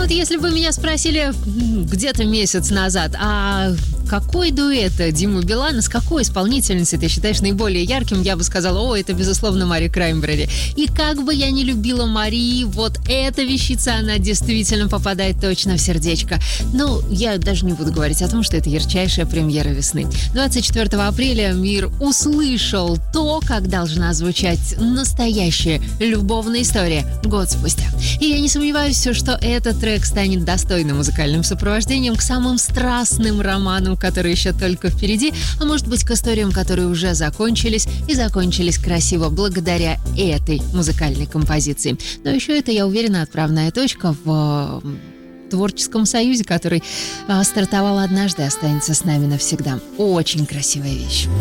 вот если бы меня спросили где-то месяц назад, а какой дуэт Димы Билана с какой исполнительницей ты считаешь наиболее ярким, я бы сказала, это, безусловно, Мари Краймбрери. И как бы я ни любила Мари, вот эта вещица, она действительно попадает точно в сердечко. Ну, я даже не буду говорить о том, что это ярчайшая премьера весны. 24 апреля мир услышал то, как должна звучать настоящая любовная история год спустя. И я не сомневаюсь, что этот трек станет достойным музыкальным сопровождением к самым страстным романам, которые еще только впереди, а может быть к историям, которые уже закончились и закончились красиво благодаря этой музыкальной композиции. Но еще это, я уверена, отправная точка в творческом союзе, который стартовал однажды и останется с нами навсегда. Очень красивая вещь.